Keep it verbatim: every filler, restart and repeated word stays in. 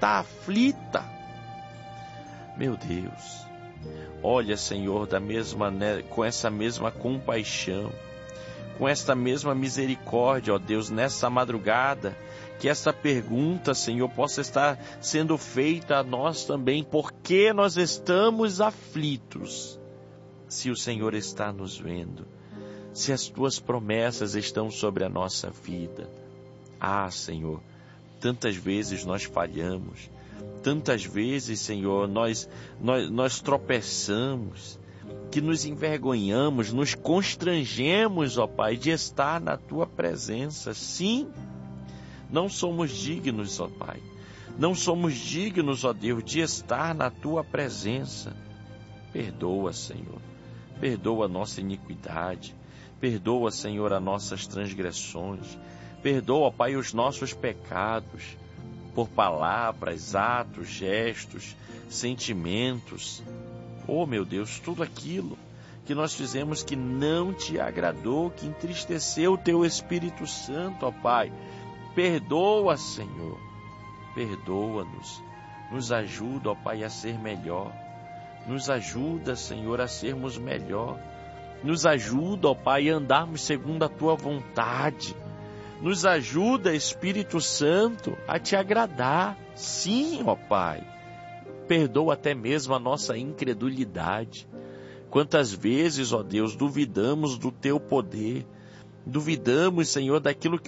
está aflita. Meu Deus, olha, Senhor, da mesma, né, com essa mesma compaixão, com esta mesma misericórdia, ó Deus, nessa madrugada, que essa pergunta, Senhor, possa estar sendo feita a nós também. Por que nós estamos aflitos? Se o Senhor está nos vendo, se as tuas promessas estão sobre a nossa vida. Ah, Senhor, tantas vezes nós falhamos, tantas vezes, Senhor, nós, nós, nós tropeçamos, que nos envergonhamos, nos constrangemos, ó Pai, de estar na Tua presença. Sim, não somos dignos, ó Pai, não somos dignos, ó Deus, de estar na Tua presença. Perdoa, Senhor, perdoa a nossa iniquidade, perdoa, Senhor, as nossas transgressões, perdoa, ó Pai, os nossos pecados, por palavras, atos, gestos, sentimentos. Oh, meu Deus, tudo aquilo que nós fizemos que não te agradou, que entristeceu o teu Espírito Santo, ó Pai. Perdoa, Senhor, perdoa-nos, nos ajuda, ó Pai, a ser melhor, nos ajuda, Senhor, a sermos melhor, nos ajuda, ó Pai, a andarmos segundo a tua vontade, nos ajuda, Espírito Santo, a te agradar. Sim, ó Pai, perdoa até mesmo a nossa incredulidade. Quantas vezes, ó Deus, duvidamos do teu poder, duvidamos, Senhor, daquilo que